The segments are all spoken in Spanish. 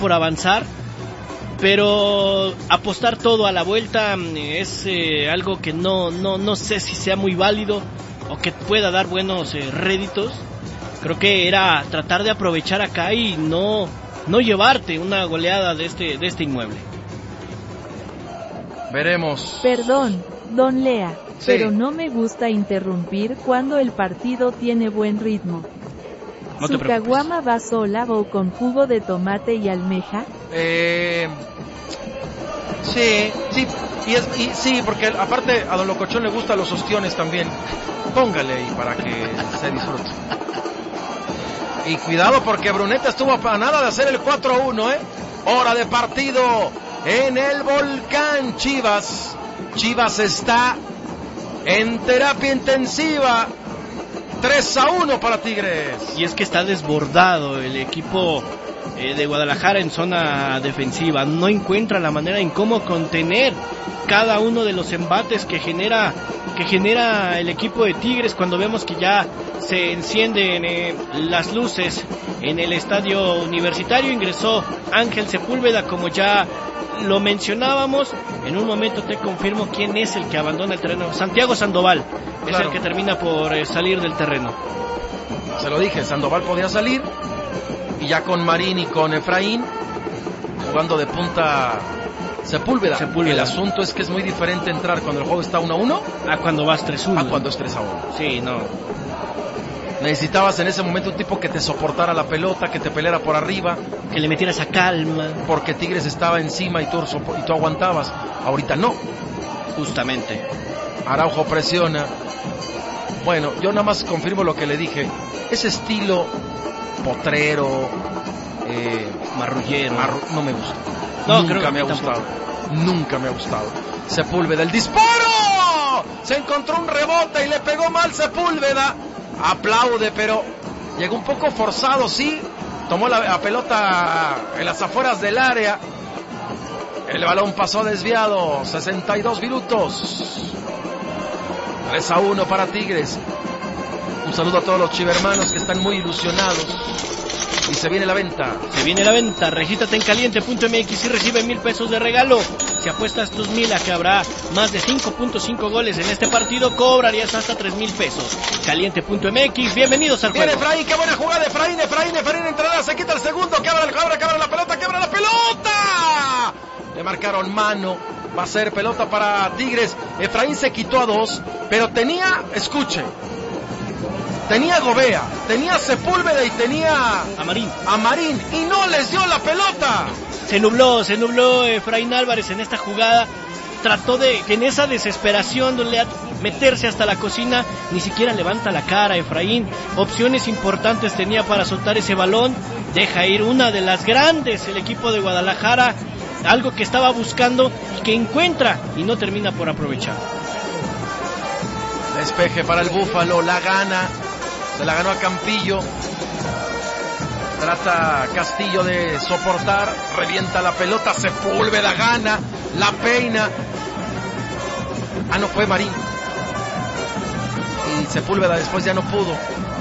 por avanzar, pero apostar todo a la vuelta es algo que no sé si sea muy válido o que pueda dar buenos réditos. Creo que era tratar de aprovechar acá y no llevarte una goleada de este inmueble. Veremos. Perdón, don Lea, sí, pero no me gusta interrumpir cuando el partido tiene buen ritmo. No te ¿Su preocupes. caguama va sola o con jugo de tomate y almeja? Sí, sí, porque aparte a don Locochón le gustan los ostiones también. Póngale ahí para que se disfrute. Y cuidado porque Bruneta estuvo a nada de hacer el 4-1, Hora de partido en el Volcán. Chivas está en terapia intensiva. 3-1 para Tigres. Y es que está desbordado el equipo de Guadalajara en zona defensiva. No encuentra la manera en cómo contener cada uno de los embates que genera el equipo de Tigres. Cuando vemos que ya se encienden las luces en el estadio universitario, ingresó Ángel Sepúlveda, como ya lo mencionábamos. En un momento te confirmo quién es el que abandona el terreno. Santiago Sandoval, claro, es el que termina por salir del terreno. Se lo dije, Sandoval podía salir, y ya con Marín y con Efraín jugando de punta Sepúlveda. El asunto es que es muy diferente entrar cuando el juego está 1-1 a cuando vas 3-1. A cuando es 3-1. Sí, no. Necesitabas en ese momento un tipo que te soportara la pelota, que te peleara por arriba, que le metiera esa calma, porque Tigres estaba encima y tú aguantabas. Ahorita no. Justamente. Araujo presiona. Bueno, yo nada más confirmo lo que le dije. Ese estilo potrero, marrullero, no me gusta. No, nunca me ha gustado. Nunca me ha gustado. Sepúlveda, el disparo. Se encontró un rebote y le pegó mal Sepúlveda. Aplaude, pero llegó un poco forzado, sí. Tomó la pelota en las afueras del área. El balón pasó desviado. 62 minutos. 3-1 para Tigres. Un saludo a todos los chivermanos que están muy ilusionados. Y se viene la venta. Regístrate en caliente.mx y recibe 1,000 pesos de regalo. Si apuestas tus 1,000 a que habrá más de 5.5 goles en este partido, cobrarías hasta 3,000 pesos. Caliente.mx, bienvenidos al juego. Viene Efraín, qué buena jugada. Efraín entrada, se quita el segundo. Que abra la pelota. Le marcaron mano. Va a ser pelota para Tigres. Efraín se quitó a 2, pero tenía Gobea, tenía Sepúlveda y tenía a Marín y no les dio la pelota. Se nubló Efraín Álvarez en esta jugada. Trató de, en esa desesperación, de meterse hasta la cocina. Ni siquiera levanta la cara Efraín. Opciones importantes tenía para soltar ese balón. Deja ir una de las grandes el equipo de Guadalajara. Algo que estaba buscando y que encuentra y no termina por aprovechar. Despeje para el Búfalo, la gana. Se la ganó a Campillo. Trata Castillo de soportar. Revienta la pelota. Sepúlveda gana. La peina. No fue Marín. Y Sepúlveda después ya no pudo.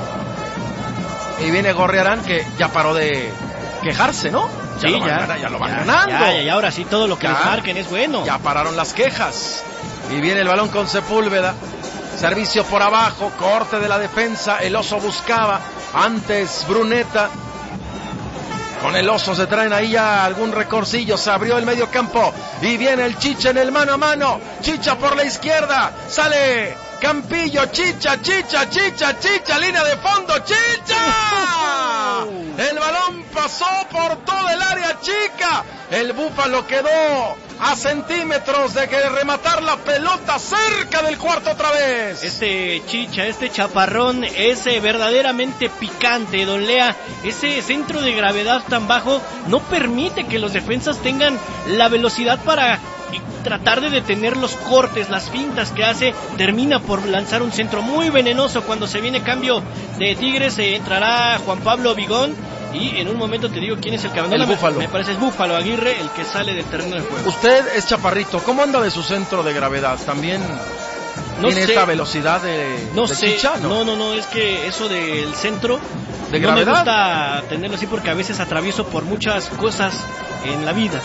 Y viene Gorriarán, que ya paró de quejarse, ¿no? Ya lo van ganando. Y ahora sí todo lo que les marquen es bueno. Ya pararon las quejas. Y viene el balón con Sepúlveda. Servicio por abajo, corte de la defensa. El Oso buscaba. Antes Bruneta. Con el Oso se traen ahí ya algún recorcillo. Se abrió el medio campo. Y viene el Chicha en el mano a mano. Chicha por la izquierda. Sale Campillo. Chicha. Línea de fondo. Chicha. El balón pasó por todo el área chica. El Búfalo quedó a centímetros de que rematar la pelota cerca del cuarto otra vez. Este Chicha, este chaparrón es verdaderamente picante, don Lea. Ese centro de gravedad tan bajo no permite que los defensas tengan la velocidad para tratar de detener los cortes, las fintas que hace. Termina por lanzar un centro muy venenoso. Cuando se viene cambio de Tigres, entrará Juan Pablo Vigón. Y en un momento te digo quién es el que abandona. El Búfalo. Me parece es Búfalo Aguirre el que sale del terreno de juego. Usted es chaparrito. ¿Cómo anda de su centro de gravedad? ¿También tiene esta velocidad de Chicha, ¿no? No, es que eso del centro ¿De no me gravedad? gusta tenerlo así porque a veces atravieso por muchas cosas en la vida.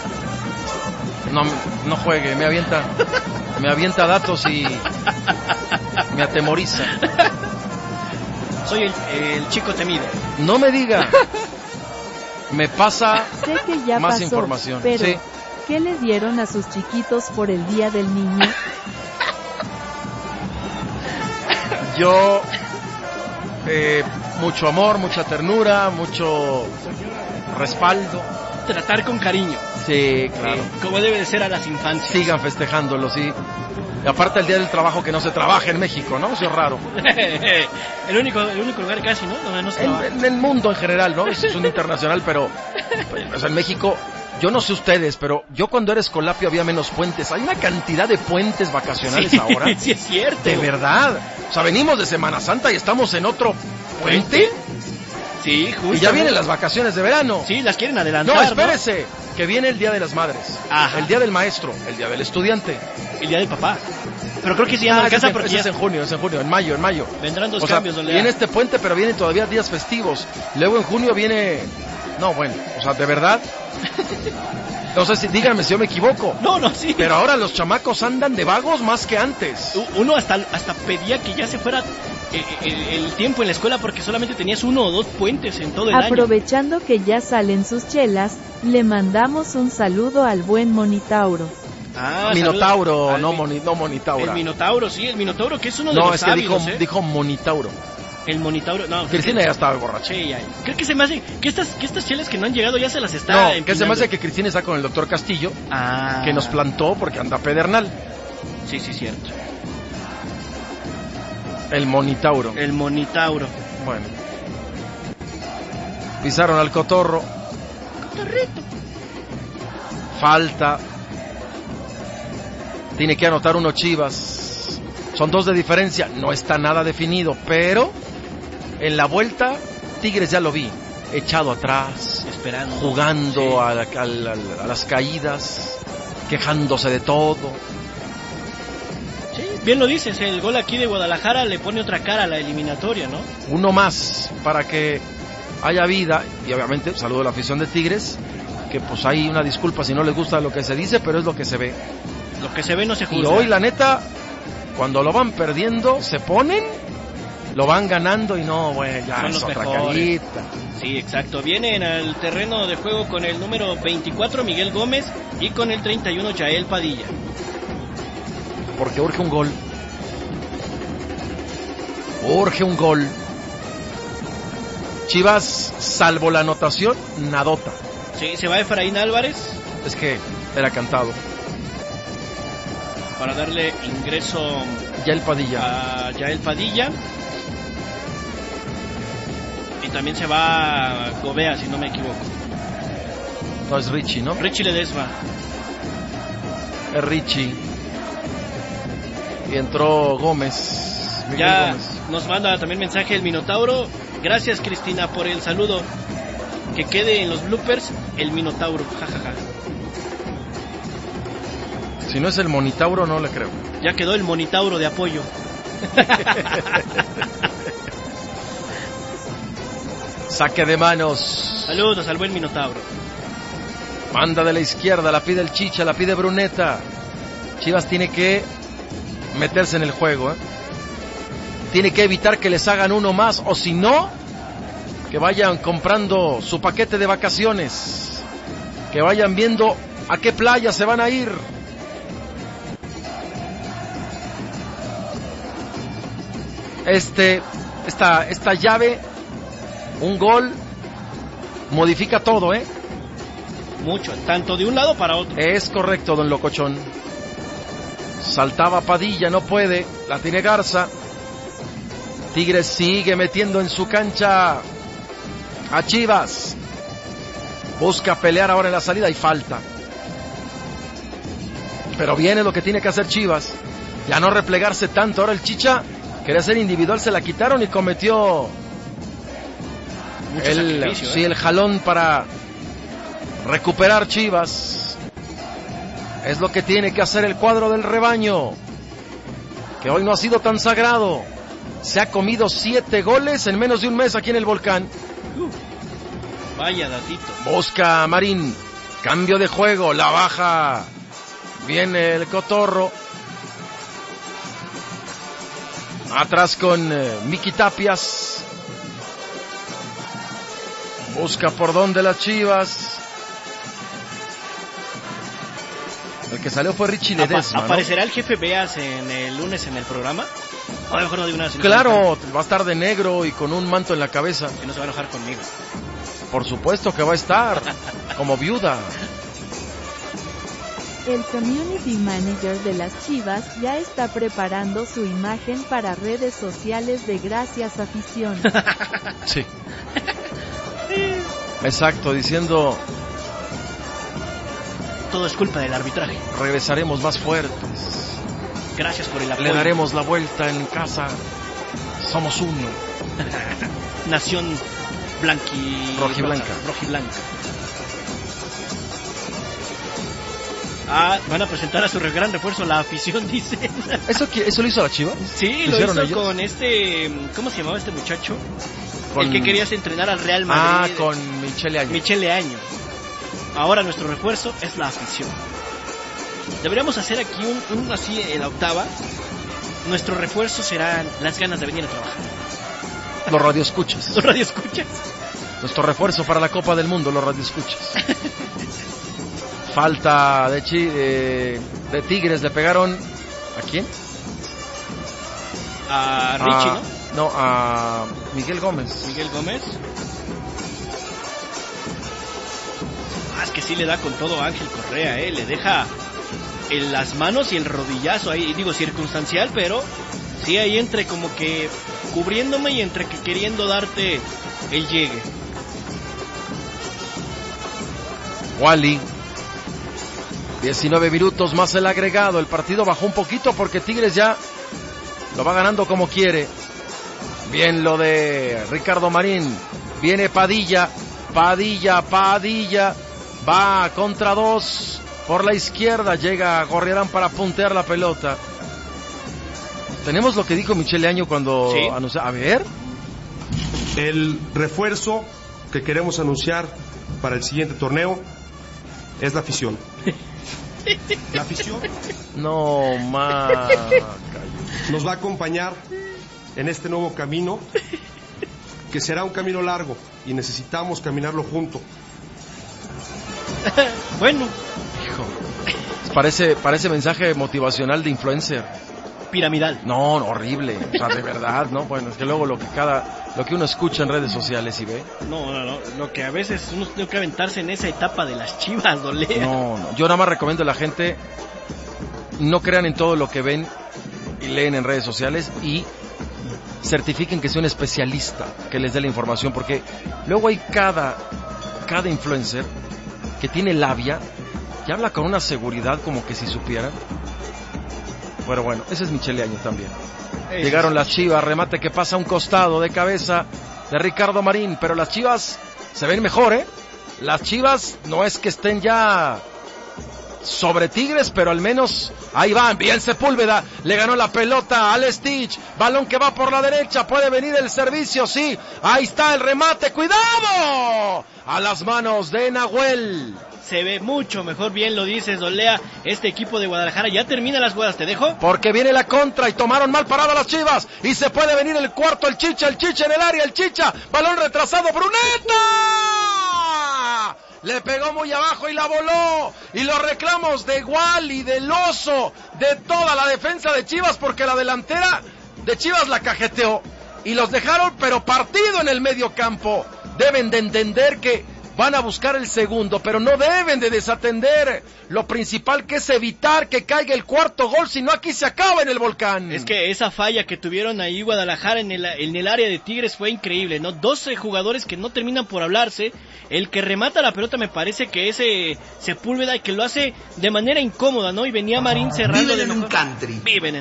No juegue, me avienta datos y me atemoriza. Soy el chico temido. No me diga. Me pasa Sé que ya más pasó, información. pero Sí. ¿qué le dieron a sus chiquitos por el Día del Niño? Yo, mucho amor, mucha ternura, mucho respaldo. Tratar con cariño. Sí, claro. Como debe de ser a las infancias. Sigan festejándolo, sí. Y aparte el día del trabajo que no se trabaja en México, ¿no? Eso es raro. el único lugar casi, ¿no? Donde no se trabaja. En el mundo en general, ¿no? Es un internacional, pero o sea, en México, yo no sé ustedes, pero yo cuando era escolapio había menos puentes. Hay una cantidad de puentes vacacionales ahora. Sí, es cierto. De verdad. O sea, venimos de Semana Santa y estamos en otro puente. Sí, justo. Y ya vienen las vacaciones de verano. Sí, las quieren adelantar. No, espérese, que viene el Día de las Madres, Ajá. el Día del Maestro, el Día del Estudiante. El día del papá. Pero creo que sí ya no alcanza porque ese ya es en junio, en mayo. vendrán dos O sea, cambios. viene este puente, pero vienen todavía días festivos. Luego en junio viene... No, bueno, o sea, de verdad... No sé si, díganme si yo me equivoco. No, sí. Pero ahora los chamacos andan de vagos más que antes. Uno hasta pedía que ya se fuera el tiempo en la escuela porque solamente tenías 1 o 2 puentes en todo el año. Aprovechando que ya salen sus chelas, le mandamos un saludo al buen Monitauro. Minotauro, al no Monitauro. El Minotauro, sí, el Minotauro que es uno de No, los es que sabios, dijo Monitauro. El Monitauro, no. Cristina ya estaba borracha. Sí, ya. Creo que se me hace que estas chelas que no han llegado ya se las está No, empinando. que se me hace que Cristina está con el doctor Castillo, que nos plantó porque anda pedernal. Sí, cierto. El Monitauro. El Monitauro. Bueno. Pisaron al cotorro. Cotorrito. Falta. Tiene que anotar uno Chivas. Son 2 de diferencia. No está nada definido, pero en la vuelta Tigres ya lo vi. Echado atrás. Esperando. Jugando sí. a las caídas. Quejándose de todo. Sí, bien lo dices, el gol aquí de Guadalajara le pone otra cara a la eliminatoria, ¿no? Uno más para que haya vida. Y obviamente saludo a la afición de Tigres, que pues hay una disculpa si no les gusta lo que se dice, pero es lo que se ve. Lo que se ve no se juzga. Y hoy la neta, cuando lo van perdiendo, se ponen, lo van ganando y no, bueno, ya son es los otra mejores. carita. Sí, exacto. Vienen al terreno de juego con el número 24 Miguel Gómez y con el 31 Yael Padilla. Porque urge un gol. Urge un gol. Chivas, salvo la anotación, nadota. Sí, se va Efraín Álvarez. Es que era cantado. Para darle ingreso Yael Padilla. a Yael Padilla. Y también se va Gobea, si no me equivoco. No, es Richie, ¿no? Richie Ledesma. Es Richie. Y entró Gómez. Miguel Ya Gómez. nos manda también mensaje el Minotauro. Gracias, Cristina, por el saludo. Que quede en los bloopers el Minotauro. Jajaja. Si no es el Monitauro, no le creo. Ya quedó el Monitauro de apoyo. Saque de manos. Saludos al buen Minotauro. Manda de la izquierda, la pide el Chicha, la pide Bruneta. Chivas tiene que meterse en el juego, ¿eh? Tiene que evitar que les hagan uno más, o si no, que vayan comprando su paquete de vacaciones, que vayan viendo a qué playa se van a ir. Esta llave, un gol, modifica todo, ¿eh? Mucho, tanto de un lado para otro. Es correcto, don Locochón. Saltaba Padilla, no puede, la tiene Garza. Tigres sigue metiendo en su cancha a Chivas. Busca pelear ahora en la salida y falta. Pero viene lo que tiene que hacer Chivas. Ya no replegarse tanto. Ahora el Chicha quería ser individual, se la quitaron y cometió el jalón para recuperar Chivas. Es lo que tiene que hacer el cuadro del rebaño, que hoy no ha sido tan sagrado. Se ha comido 7 goles en menos de un mes aquí en el Volcán. Vaya datito. Busca Marín, cambio de juego, la baja. Viene el Cotorro. Atrás con Miki Tapias. Busca por dónde las Chivas. El que salió fue Richie Ledesma, ¿Aparecerá el jefe Beas el lunes en el programa? A lo mejor no digo nada. Claro, va a estar de negro y con un manto en la cabeza. Que no se va a enojar conmigo. Por supuesto que va a estar, como viuda. El community manager de las Chivas ya está preparando su imagen para redes sociales de Gracias Afición. Sí. Exacto, diciendo... Todo es culpa del arbitraje. Regresaremos más fuertes. Gracias por el apoyo. Le daremos la vuelta en casa. Somos uno. Nación rojiblanca. Van a presentar a su gran refuerzo, la afición, dicen. ¿Eso lo hizo la Chivas? Sí, lo hizo ellos? Con ¿cómo se llamaba este muchacho? El que querías entrenar al Real Madrid. Con Michele Año. Ahora nuestro refuerzo es la afición. Deberíamos hacer aquí un así en la octava. Nuestro refuerzo serán las ganas de venir a trabajar. Los radioescuchas. Los radioescuchas. Nuestro refuerzo para la Copa del Mundo, los radioescuchas. Falta de Tigres, le pegaron... ¿A quién? A Richie, ¿no? No, a Miguel Gómez. Miguel Gómez. Es que sí le da con todo a Ángel Correa, le deja en las manos y el rodillazo ahí, digo circunstancial, pero sí ahí entre como que cubriéndome y entre que queriendo darte el llegue. Wally, 19 minutos más el agregado, el partido bajó un poquito porque Tigres ya lo va ganando como quiere. Bien lo de Ricardo Marín, viene Padilla, va contra 2 por la izquierda, llega Gorriarán para puntear la pelota. Tenemos lo que dijo Michele Año cuando anunció. A ver. El refuerzo que queremos anunciar para el siguiente torneo es la afición. La afición nos va a acompañar en este nuevo camino, que será un camino largo y necesitamos caminarlo juntos. Bueno, hijo, parece mensaje motivacional de influencer. Piramidal. No, horrible. O sea, de verdad, ¿no? Bueno, es que luego lo que uno escucha en redes sociales y ve. No. Lo que a veces uno tiene que aventarse en esa etapa de las Chivas, dolea. No. Yo nada más recomiendo a la gente, no crean en todo lo que ven y leen en redes sociales y certifiquen que sea un especialista que les dé la información, porque luego hay cada influencer que tiene labia y habla con una seguridad como que si supieran. Pero bueno, ese es Michele Año también. Llegaron las Chivas, remate que pasa a un costado de cabeza de Ricardo Marín, pero las Chivas se ven mejor, Las Chivas no es que estén ya sobre Tigres, pero al menos ahí van. Bien Sepúlveda, le ganó la pelota al Stitch, balón que va por la derecha, puede venir el servicio, sí, ahí está el remate, ¡cuidado! A las manos de Nahuel. Se ve mucho mejor, bien lo dices, Dolea. Este equipo de Guadalajara ya termina las jugadas, ¿te dejo? Porque viene la contra y tomaron mal parada las Chivas. Y se puede venir el cuarto, el Chicha en el área, el Chicha. Balón retrasado, Bruneta. Le pegó muy abajo y la voló. Y los reclamos de Wally, del Oso, de toda la defensa de Chivas, porque la delantera de Chivas la cajeteó. Y los dejaron, pero partido en el medio campo. Deben de entender que van a buscar el segundo, pero no deben de desatender lo principal, que es evitar que caiga el cuarto gol, si no aquí se acaba en el Volcán. Es que esa falla que tuvieron ahí Guadalajara en el área de Tigres fue increíble, ¿no? 12 jugadores que no terminan por hablarse. El que remata la pelota me parece que es Sepúlveda, y que lo hace de manera incómoda, ¿no? Y venía Marín cerrando. Viven en un country.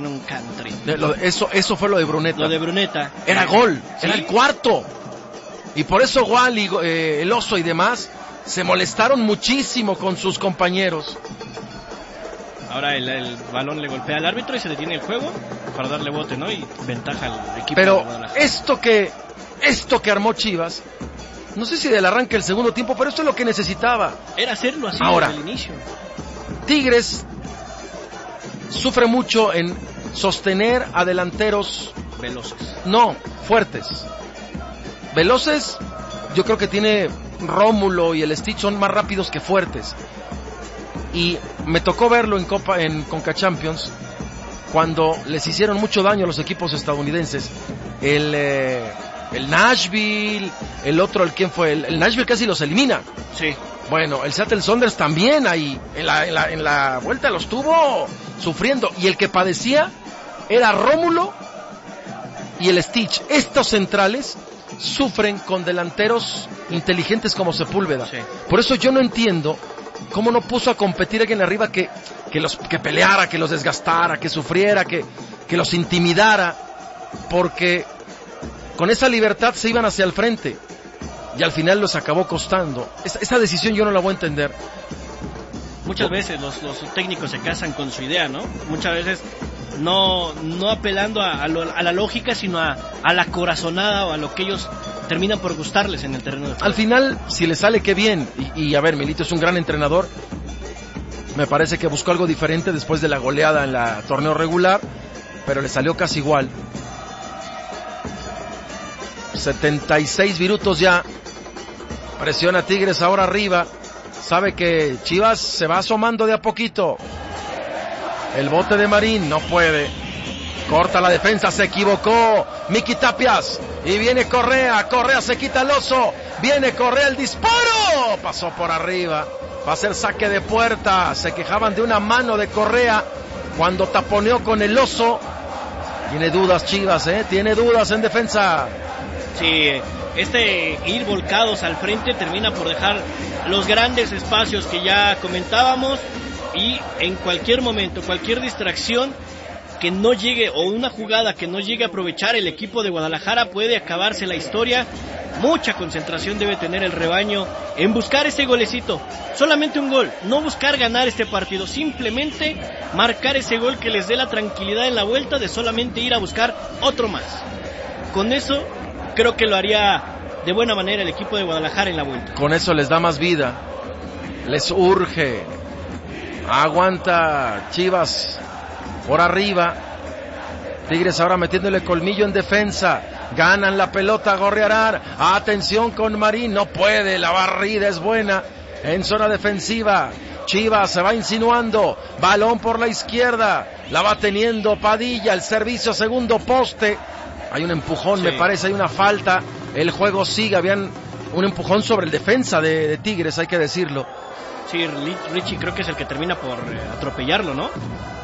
Eso fue lo de Bruneta. Lo de Bruneta. Era gol, ¿sí? Era el cuarto. Y por eso Wally, el Oso y demás se molestaron muchísimo con sus compañeros. Ahora el balón le golpea al árbitro y se detiene el juego para darle bote, ¿no? Y ventaja al equipo de Pero Guadalajara. esto que armó Chivas, no sé si del arranque del segundo tiempo, pero esto es lo que necesitaba. Era hacerlo así Ahora, desde el inicio. Tigres sufre mucho en sostener a delanteros Veloces. no fuertes. Veloces, yo creo que tiene Rómulo y el Stitch, son más rápidos que fuertes. Y me tocó verlo en Conca Champions, cuando les hicieron mucho daño a los equipos estadounidenses. El Nashville, el otro, ¿quién fue? El Nashville casi los elimina. Sí. Bueno, el Seattle Sounders también ahí, en la vuelta los tuvo sufriendo. Y el que padecía era Rómulo y el Stitch. Estos centrales sufren con delanteros inteligentes como Sepúlveda. Sí. Por eso yo no entiendo cómo no puso a competir alguien arriba que peleara, que los desgastara, que sufriera, que los intimidara, porque con esa libertad se iban hacia el frente y al final los acabó costando. Esa decisión yo no la voy a entender. Muchas veces los técnicos se casan con su idea, ¿no? Muchas veces no apelando a la lógica, sino a la corazonada o a lo que ellos terminan por gustarles en el terreno de juego. Al final, si le sale, qué bien. Y a ver, Milito es un gran entrenador. Me parece que buscó algo diferente después de la goleada en la torneo regular, pero le salió casi igual. 76 minutos ya. Presiona Tigres ahora arriba. Sabe que Chivas se va asomando de a poquito. El bote de Marín no puede. Corta la defensa, se equivocó Miki Tapias. Y viene Correa se quita el oso. Viene Correa, el disparo. Pasó por arriba. Va a ser saque de puerta. Se quejaban de una mano de Correa cuando taponeó con el oso. Tiene dudas Chivas, tiene dudas en defensa. Sí, ir volcados al frente termina por dejar los grandes espacios que ya comentábamos, y en cualquier momento, cualquier distracción que no llegue, o una jugada que no llegue a aprovechar el equipo de Guadalajara, puede acabarse la historia. Mucha concentración debe tener el rebaño en buscar ese golecito, solamente un gol, no buscar ganar este partido, simplemente marcar ese gol que les dé la tranquilidad en la vuelta de solamente ir a buscar otro más. Con eso creo que lo haría de buena manera el equipo de Guadalajara en la vuelta. Con eso les da más vida, les urge. Aguanta Chivas por arriba. Tigres ahora metiéndole colmillo en defensa. Ganan la pelota, Gorriarán. Atención con Marín, no puede, la barrida es buena en zona defensiva. Chivas se va insinuando, balón por la izquierda, la va teniendo Padilla, el servicio segundo poste. Hay un empujón, sí. Me parece, hay una falta. El juego sigue, habían un empujón sobre el defensa de Tigres, hay que decirlo. Sí, Richie creo que es el que termina por atropellarlo, ¿no?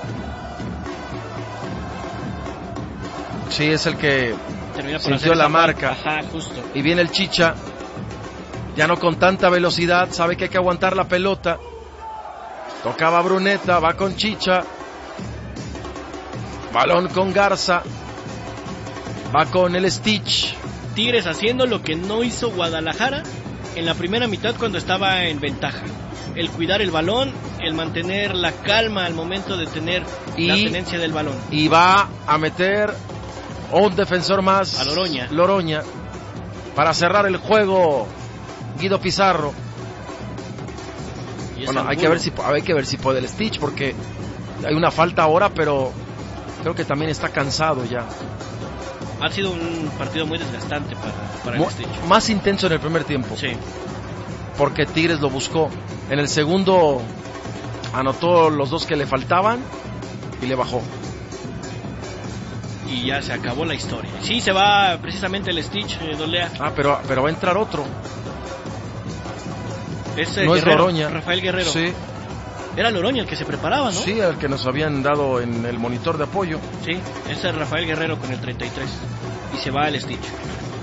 Sí, es el que sintió la marca. Ajá, justo. Y viene el Chicha, ya no con tanta velocidad, sabe que hay que aguantar la pelota. Tocaba Bruneta, va con Chicha. Balón con Garza. Va con el Stitch. Tigres haciendo lo que no hizo Guadalajara en la primera mitad cuando estaba en ventaja. El cuidar el balón, el mantener la calma al momento de tener la tenencia del balón. Y va a meter un defensor más, a Loroña, para cerrar el juego, Guido Pizarro. Bueno, hay que ver si puede el Stitch, porque hay una falta ahora, pero creo que también está cansado ya. Ha sido un partido muy desgastante para el Stitch. Más intenso en el primer tiempo. Sí. Porque Tigres lo buscó. En el segundo anotó los dos que le faltaban y le bajó. Y ya se acabó la historia. Sí, se va precisamente el Stitch, Dolea. Pero va a entrar otro. No es Loroña. Rafael Guerrero. Sí. Era Loroña el que se preparaba, ¿no? Sí, el que nos habían dado en el monitor de apoyo. Sí, ese es Rafael Guerrero con el 33. Y se va el Stitch.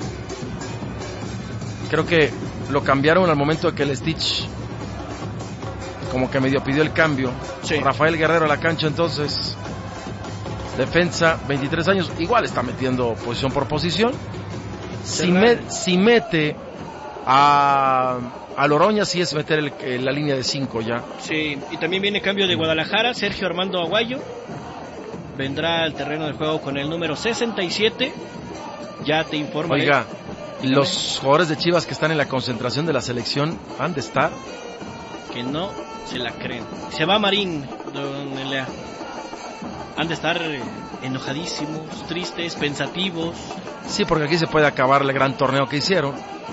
Creo que lo cambiaron al momento de que el Stitch como que medio pidió el cambio. Sí. Rafael Guerrero a la cancha entonces. Defensa, 23 años, igual está metiendo posición por posición. Si mete a a Loroña sí es meter la línea de 5 ya. Sí, y también viene cambio de Guadalajara. Sergio Armando Aguayo vendrá al terreno de juego con el número 67. Ya te informo. Oiga, los jugadores de Chivas que están en la concentración de la selección han de estar que no se la creen. Se va Marín, don Elea. Han de estar enojadísimos, tristes, pensativos. Sí, porque aquí se puede acabar el gran torneo que hicieron.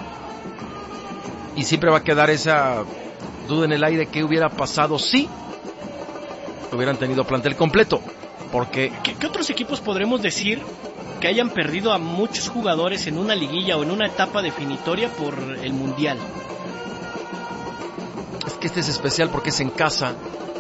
Y siempre va a quedar esa duda en el aire: ¿qué hubiera pasado si hubieran tenido plantel completo? Porque ¿Qué otros equipos podremos decir que hayan perdido a muchos jugadores en una liguilla o en una etapa definitoria por el Mundial? Es que este es especial porque es en casa.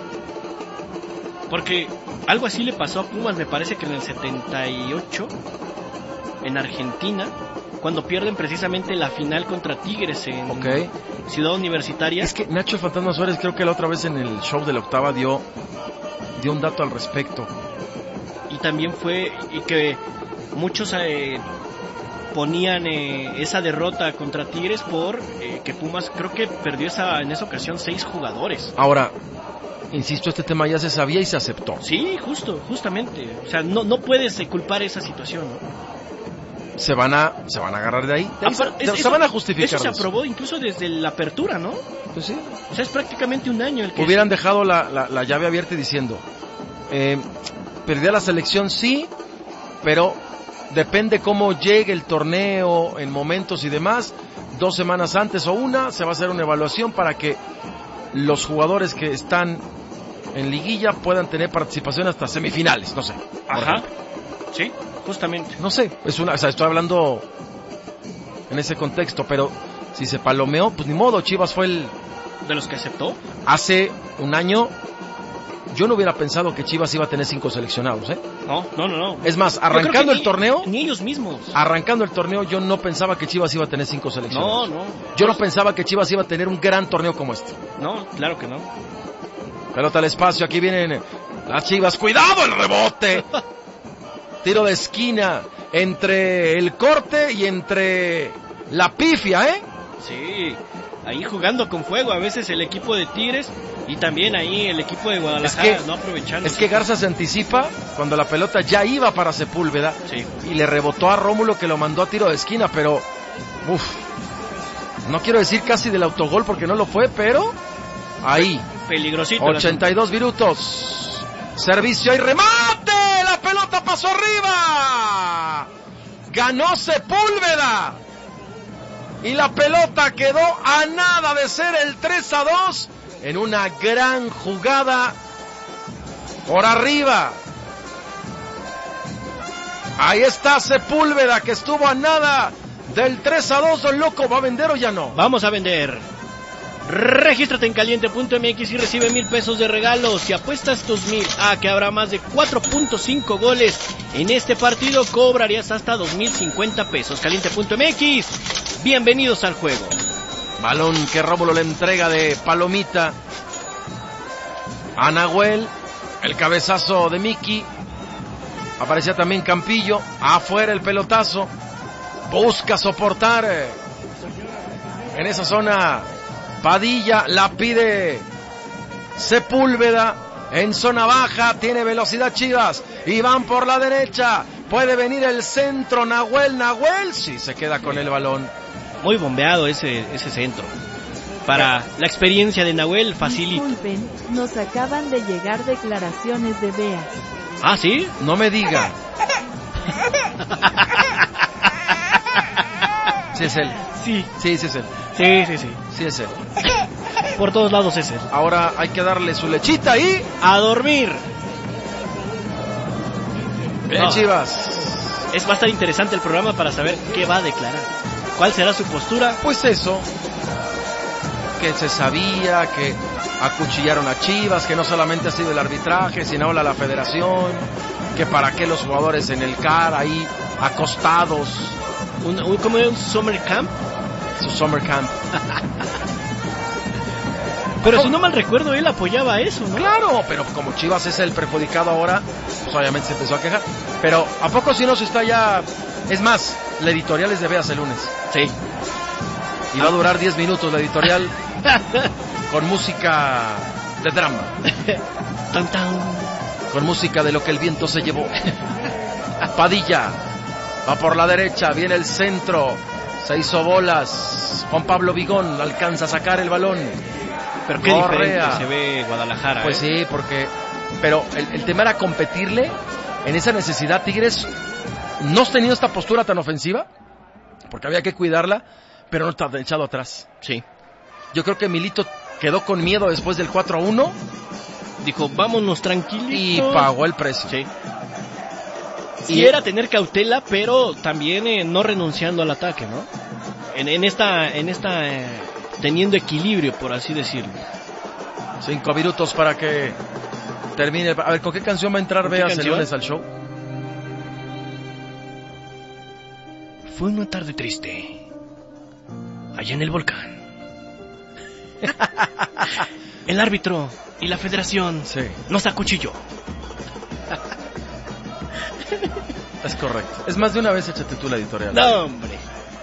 Porque algo así le pasó a Pumas, me parece que en el 78, en Argentina, cuando pierden precisamente la final contra Tigres en Ciudad Universitaria. Es que Nacho Fantasma Suárez, creo que la otra vez en el show de la octava dio un dato al respecto. Y también fue que muchos ponían esa derrota contra Tigres por que Pumas creo que perdió en esa ocasión 6 jugadores. Ahora, insisto, este tema ya se sabía y se aceptó. Sí, justamente. O sea, no puedes culpar esa situación, ¿no? Se van a agarrar de ahí. Se van a justificar. Eso se aprobó incluso desde la apertura, ¿no? Pues sí. O sea, es prácticamente un año el que... Hubieran dejado la llave abierta y diciendo, perdí a la selección, sí, pero depende cómo llegue el torneo en momentos y demás. 2 semanas antes o una, se va a hacer una evaluación para que los jugadores que están en liguilla puedan tener participación hasta semifinales, no sé. Ajá, sí, justamente. No sé, estoy hablando en ese contexto, pero si se palomeó, pues ni modo. Chivas fue el... ¿De los que aceptó? Hace un año yo no hubiera pensado que Chivas iba a tener 5 seleccionados, ¿eh? No. Es más, arrancando el torneo... Ni ellos mismos. Arrancando el torneo yo no pensaba que Chivas iba a tener 5 seleccionados. No. Yo no pensaba que Chivas iba a tener un gran torneo como este. No, claro que no. Pelota al espacio, aquí vienen las Chivas. ¡Cuidado el rebote! Tiro de esquina entre el corte y entre la pifia, ¿eh? Sí, ahí jugando con fuego a veces el equipo de Tigres y también ahí el equipo de Guadalajara no aprovechando. Es que Garza se anticipa cuando la pelota ya iba para Sepúlveda, sí, y le rebotó a Rómulo, que lo mandó a tiro de esquina, pero no quiero decir casi del autogol porque no lo fue, pero ahí peligrosito. 82 minutos, servicio y remate, la pelota pasó arriba, ganó Sepúlveda y la pelota quedó a nada de ser el 3-2 en una gran jugada por arriba. Ahí está Sepúlveda, que estuvo a nada del 3-2. Don Loco, ¿va a vender o ya no? Vamos a vender. Regístrate en caliente.mx y recibe 1,000 pesos de regalo. Si apuestas tus 1,000 a que habrá más de 4.5 goles en este partido, cobrarías hasta 2,050 pesos. Caliente.mx, bienvenidos al juego. Balón que Rómulo le entrega de palomita a Nahuel. El cabezazo de Miki. Aparecía también Campillo. Afuera el pelotazo. Busca soportar en esa zona Padilla. La pide Sepúlveda en zona baja. Tiene velocidad Chivas y van por la derecha. Puede venir el centro. Nahuel. Sí, se queda con el balón. Muy bombeado ese centro. Para la experiencia de Nahuel, facilito. Disculpen, nos acaban de llegar declaraciones de Bea. ¿Ah, sí? No me diga. Sí es él. Sí es él. Sí es él. Por todos lados es él. Ahora hay que darle su lechita y a dormir. Bien, Chivas. Va a estar interesante el programa para saber qué va a declarar. ¿Cuál será su postura? Pues eso, que se sabía que acuchillaron a Chivas, que no solamente ha sido el arbitraje, sino la federación, que para qué los jugadores en el CAR ahí acostados. ¿Cómo era un summer camp? Su summer camp. Pero si no mal recuerdo, él apoyaba eso, ¿no? Claro, pero como Chivas es el perjudicado ahora, pues obviamente se empezó a quejar. Pero ¿a poco si no se está ya? Es más, la editorial es de Veas el lunes. Sí. Y va a durar 10 minutos la editorial con música de drama. Tan, tan. Con música de lo que el viento se llevó. Padilla va por la derecha, viene el centro, se hizo bolas. Juan Pablo Vigón alcanza a sacar el balón. Pero qué diferente se ve Guadalajara. Pues sí, porque... Pero el tema era competirle en esa necesidad. Tigres no ha tenido esta postura tan ofensiva, porque había que cuidarla, pero no está echado atrás. Sí. Yo creo que Milito quedó con miedo después del 4-1. Dijo, vámonos tranquilitos. Y pagó el precio. Sí. Y era tener cautela, pero también no renunciando al ataque, ¿no? En esta teniendo equilibrio, por así decirlo. 5 minutos para que termine. A ver, ¿con qué canción va a entrar Veas el lunes al show? Fue una tarde triste, allá en el volcán. El árbitro y la federación nos acuchilló. Es correcto. Es más de una vez échate tú la editorial. No, hombre.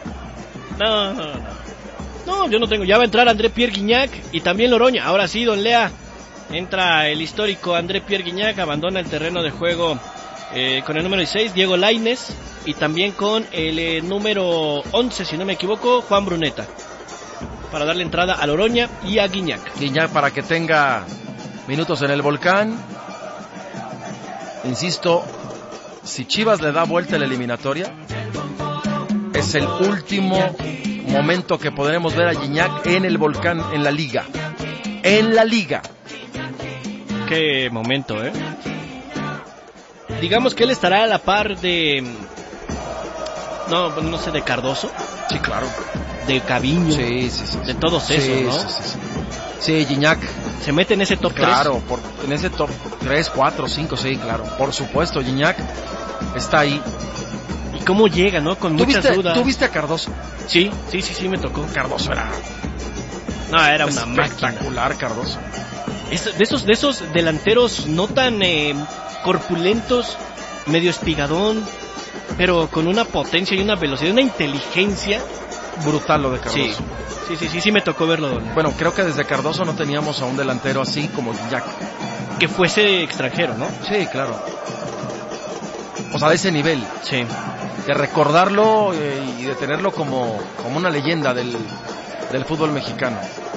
No, yo no tengo. Ya va a entrar André Pierre Guignac y también Loroña. Ahora sí, don Lea. Entra el histórico André Pierre Guignac, abandona el terreno de juego con el número 16, Diego Lainez, y también con el número 11, si no me equivoco, Juan Bruneta, para darle entrada a Loroña y a Guignac. Guignac para que tenga minutos en el volcán. Insisto, si Chivas le da vuelta a la eliminatoria, es el último momento que podremos ver a Guignac en el volcán, en la liga. En la liga. Qué momento, Digamos que él estará a la par de... No sé, de Cardoso. Sí, claro. De Caviño. Sí. De todos esos, ¿no? Sí, Guignac. Se mete en ese top 3. Claro, en ese top 3, 4, 5, sí, claro. Por supuesto, Guignac está ahí. ¿Y cómo llega, no? Con muchas dudas. ¿Tú viste a Cardoso? Sí, me tocó. Cardoso era una máquina. Espectacular, Cardoso. De esos delanteros no tan corpulentos, medio espigadón, pero con una potencia y una velocidad, una inteligencia brutal lo de Cardoso. Sí, me tocó verlo. Bueno, creo que desde Cardoso no teníamos a un delantero así como Guignac. Que fuese extranjero, ¿no? Sí, claro. O sea, de ese nivel. Sí. De recordarlo y de tenerlo como una leyenda del fútbol mexicano.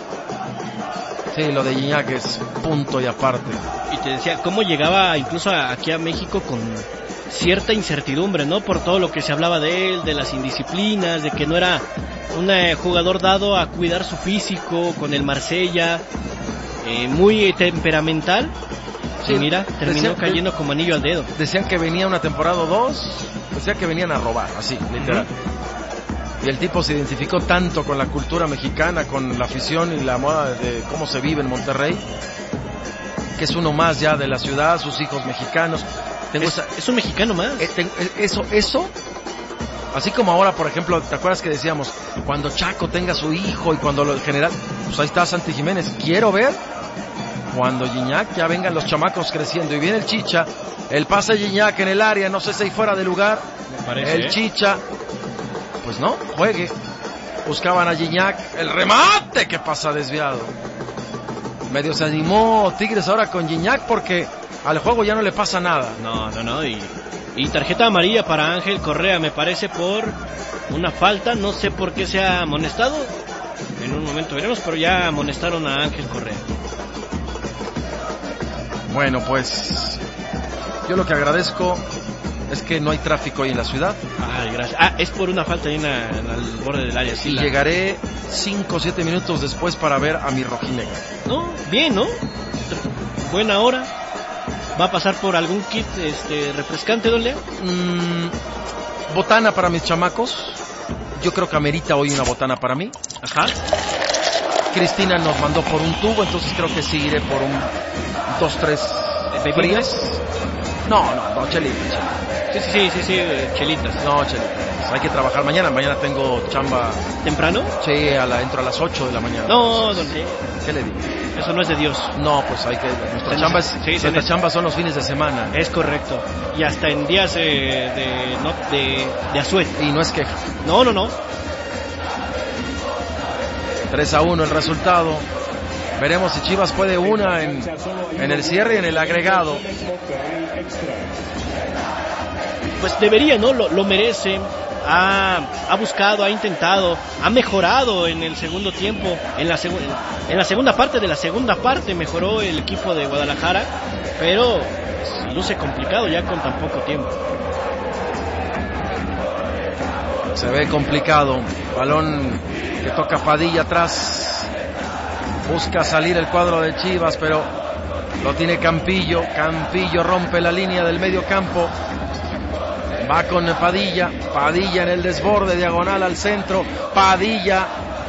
Sí, lo de Guignac es punto y aparte. Y te decía, cómo llegaba incluso aquí a México con cierta incertidumbre, ¿no? Por todo lo que se hablaba de él, de las indisciplinas, de que no era un jugador dado a cuidar su físico con el Marsella, muy temperamental. Sí, mira, terminó cayendo como anillo al dedo. Decían que venía una temporada o 2, decían que venían a robar, así, literal. Y el tipo se identificó tanto con la cultura mexicana, con la afición y la moda de cómo se vive en Monterrey, que es uno más ya de la ciudad, sus hijos mexicanos. Es un mexicano más. Eso, así como ahora, por ejemplo, ¿te acuerdas que decíamos, cuando Chaco tenga su hijo y cuando el general, pues ahí está Santi Jiménez, quiero ver cuando Guignac ya vengan los chamacos creciendo y viene el Chicha, el pase Guignac en el área, no sé si fuera de lugar, me parece, el Chicha, pues no, juegue, buscaban a Guignac, el remate que pasa desviado, medio se animó Tigres ahora con Guignac porque al juego ya no le pasa nada. No, y tarjeta amarilla para Ángel Correa, me parece, por una falta, no sé por qué se ha amonestado, en un momento veremos, pero ya amonestaron a Ángel Correa. Bueno, pues yo lo que agradezco es que no hay tráfico hoy en la ciudad. Gracias. Es por una falta ahí al borde del área. Sí, y llegaré 5 o 7 minutos después para ver a mi rojinegra. No, bien, ¿no? Buena hora. ¿Va a pasar por algún kit refrescante, don Leo? Botana para mis chamacos. Yo creo que amerita hoy una botana para mí. Ajá. Cristina nos mandó por un tubo, entonces creo que sí iré por un 2-3 frías. No, chelitas. Sí, chelitas. No, chelitas. Hay que trabajar mañana tengo chamba. ¿Temprano? Sí, entro a las 8 de la mañana. No, don Leo. ¿Qué le digo? Eso no es de Dios. No, pues hay que... Nuestra chamba son los fines de semana. Es correcto. Y hasta en días de asueto. Y no es queja. No. 3-1 el resultado. Veremos si Chivas puede una en el cierre y en el agregado. Pues debería, ¿no? Lo merece. Ha buscado, ha intentado, ha mejorado en el segundo tiempo. En la segunda parte de la segunda parte mejoró el equipo de Guadalajara, pero pues, luce complicado ya con tan poco tiempo. Se ve complicado. Balón que toca Padilla atrás. Busca salir el cuadro de Chivas, pero lo tiene Campillo. Campillo rompe la línea del medio campo. Va con Padilla. Padilla en el desborde, diagonal al centro. Padilla.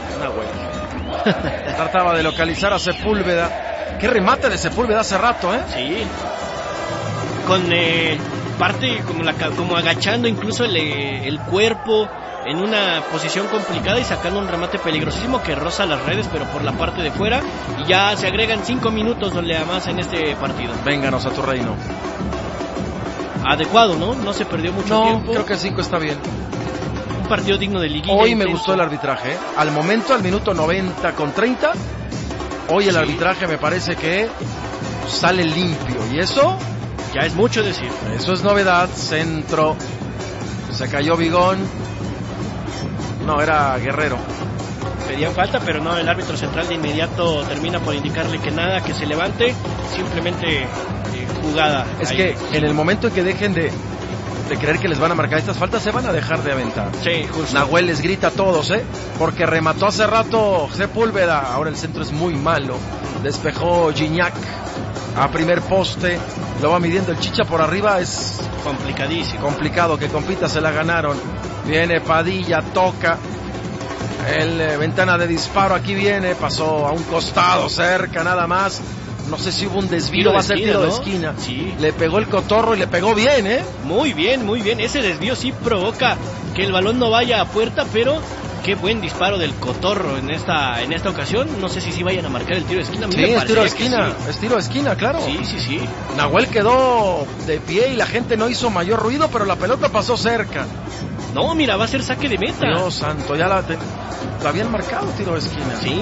Trataba de localizar a Sepúlveda. Qué remate de Sepúlveda hace rato, ¿eh? Sí. Con parte como agachando incluso el cuerpo en una posición complicada y sacando un remate peligrosísimo que roza las redes, pero por la parte de fuera. Y ya se agregan 5 minutos donde más en este partido. Vénganos a tu reino. Adecuado, ¿no? No se perdió mucho tiempo. Creo que 5 está bien. Un partido digno de liguilla. Hoy me gustó el arbitraje, ¿eh? Al momento, al minuto 90:30, hoy el arbitraje me parece que sale limpio. Y eso ya es mucho decir. Eso es novedad. Centro. Se cayó Vigón. No, era Guerrero. Pedían falta, pero no, el árbitro central de inmediato termina por indicarle que nada, que se levante, simplemente jugada. Es ahí. Que en el momento en que dejen de creer que les van a marcar estas faltas, se van a dejar de aventar. Sí, justo. Nahuel les grita a todos, porque remató hace rato Sepúlveda. Ahora el centro es muy malo. Despejó Gignac a primer poste. Lo va midiendo el Chicha por arriba. Es complicadísimo. Complicado que compita, se la ganaron. Viene Padilla, toca. Ventana de disparo, aquí viene, pasó a un costado, cerca nada más. No sé si hubo un desvío, va a ser tiro de esquina. Sí. Le pegó el cotorro y le pegó bien, Muy bien, muy bien. Ese desvío sí provoca que el balón no vaya a puerta, pero qué buen disparo del cotorro en esta ocasión. No sé si vayan a marcar el tiro de esquina. Sí, es tiro de esquina, sí. Es tiro de esquina, claro. Sí. Nahuel quedó de pie y la gente no hizo mayor ruido, pero la pelota pasó cerca. No, mira, va a ser saque de meta. Dios santo, ya la habían marcado tiro de esquina. Sí.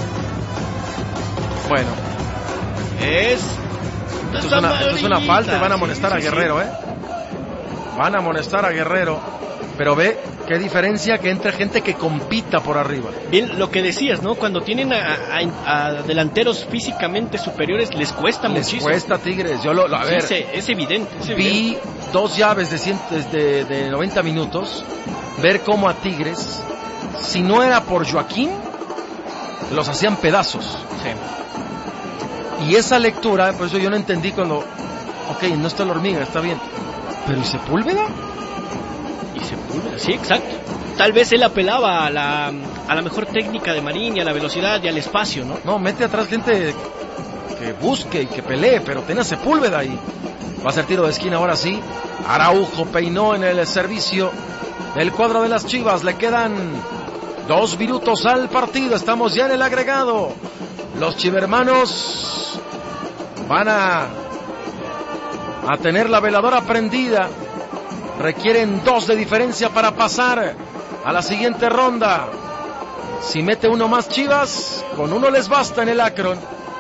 Bueno. Esto es una falta y van a amonestar a Guerrero, Van a amonestar a Guerrero. Pero ve qué diferencia que entre gente que compita por arriba. Bien, lo que decías, ¿no? Cuando tienen a delanteros físicamente superiores, les cuesta muchísimo. Les cuesta Tigres. A ver, es evidente. Vi 2 llaves de 90 minutos. Ver cómo a Tigres, si no era por Joaquín, los hacían pedazos. Sí. Y esa lectura, por eso yo no entendí cuando... Ok, no está la hormiga, está bien. Pero ¿y Sepúlveda? Sí, exacto. Tal vez él apelaba a la mejor técnica de Marín y a la velocidad y al espacio, ¿no? No, mete atrás gente que busque y que pelee, pero tiene a Sepúlveda ahí. Va a ser tiro de esquina ahora sí. Araujo peinó en el servicio del cuadro de las Chivas. Le quedan 2 minutos al partido. Estamos ya en el agregado. Los chivermanos van a tener la veladora prendida. Requieren 2 de diferencia para pasar a la siguiente ronda. Si mete uno más Chivas, con uno les basta en el Akron.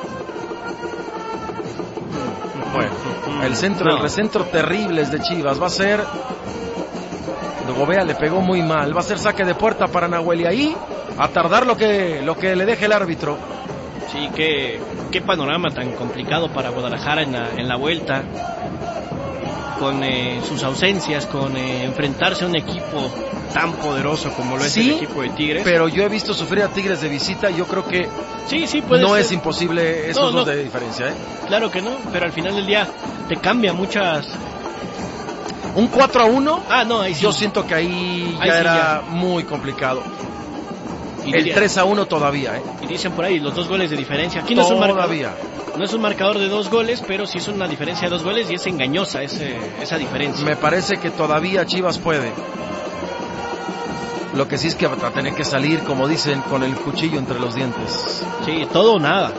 Bueno, el recentro terrible es de Chivas. Va a ser... Gobea le pegó muy mal. Va a ser saque de puerta para Nahuel. Y ahí, a tardar lo que le deje el árbitro. Sí, qué panorama tan complicado para Guadalajara en la vuelta. Con sus ausencias, con enfrentarse a un equipo tan poderoso como lo es el equipo de Tigres. Pero yo he visto sufrir a Tigres de visita. Yo creo que puede no ser. Es imposible esos 2 de diferencia. Claro que no, pero al final del día te cambia muchas. Un 4-1. No, ahí sí. Yo siento que ahí ya era muy complicado. El 3-1 todavía, Y dicen por ahí los 2 goles de diferencia. Aquí no es un marcador de 2 goles, pero sí es una diferencia de 2 goles y es engañosa esa diferencia. Me parece que todavía Chivas puede. Lo que sí es que va a tener que salir, como dicen, con el cuchillo entre los dientes. Sí, todo o nada.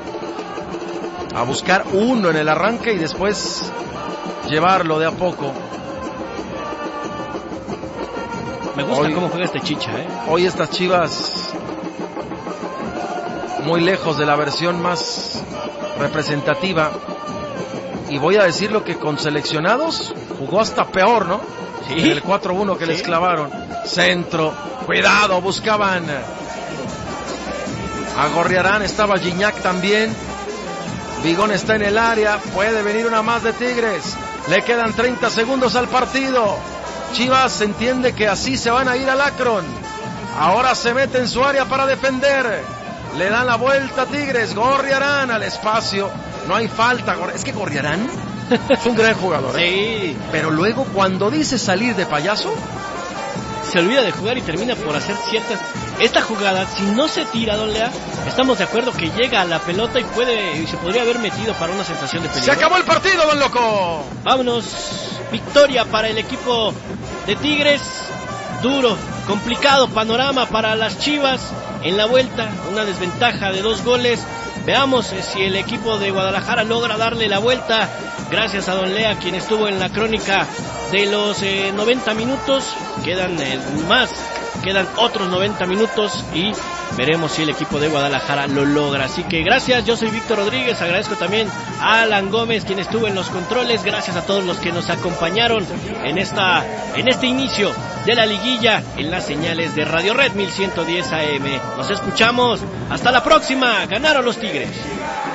A buscar uno en el arranque y después llevarlo de a poco. Me gusta cómo juega este Chicha, Hoy estas Chivas muy lejos de la versión más representativa. Y voy a decirlo que con seleccionados jugó hasta peor, ¿no? Sí. En el 4-1 que les clavaron. Centro, cuidado, buscaban a Gorriarán, estaba Gignac también. Vigón está en el área, puede venir una más de Tigres. Le quedan 30 segundos al partido. Chivas entiende que así se van a ir al Akron. Ahora se mete en su área para defender. Le dan la vuelta a Tigres. Gorriarán al espacio. No hay falta. Es que Gorriarán es un gran jugador, ¿eh? Sí. Pero luego cuando dice salir de payaso, se olvida de jugar y termina por hacer ciertas... Esta jugada, si no se tira, don Lea, estamos de acuerdo que llega a la pelota y se podría haber metido para una sensación de peligro. se acabó el partido, don Loco. Vámonos, victoria para el equipo de Tigres. Duro, complicado panorama para las Chivas. En la vuelta, una desventaja de 2 goles. Veamos si el equipo de Guadalajara logra darle la vuelta. Gracias a don Lea, quien estuvo en la crónica de los 90 minutos. Quedan otros 90 minutos y veremos si el equipo de Guadalajara lo logra. Así que gracias, yo soy Víctor Rodríguez. Agradezco también a Alan Gómez, quien estuvo en los controles. Gracias a todos los que nos acompañaron en este inicio de la liguilla en las señales de Radio Red 1110 AM. Nos escuchamos. Hasta la próxima. Ganaron los Tigres.